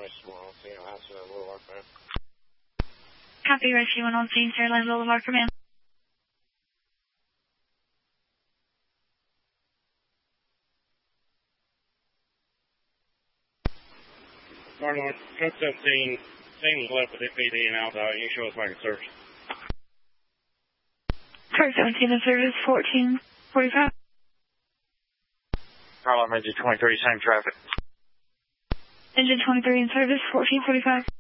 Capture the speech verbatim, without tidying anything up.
Copy, Rescue one on scene, Fairline Boulevard, command. North, Truck seventeen, same was left with F P D and Alta. You can show us making search. Truck seventeen in service, fourteen forty-five. Carl, engine twenty-three, same traffic. Engine twenty-three in service, fourteen forty-five.